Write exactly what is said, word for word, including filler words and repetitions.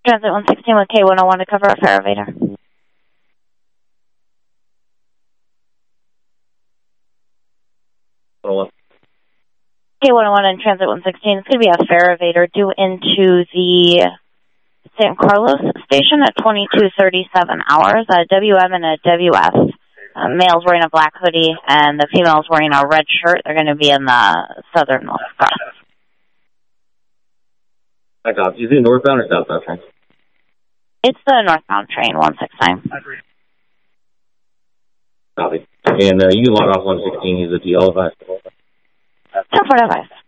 Transit one sixteen with K one oh one to cover a fare evader. K one oh one in Transit one sixteen. It's going to be a fare evader due into the San Carlos station at twenty-two thirty-seven hours. A W M and a W S. Uh, male's wearing a black hoodie, and the female's wearing a red shirt. They're going to be in the southernmost cross. I got you. Is it northbound or southbound train? It's the northbound train, one six nine. Copy. And uh, you can log off one sixteen. He's at the L five. ten four advice.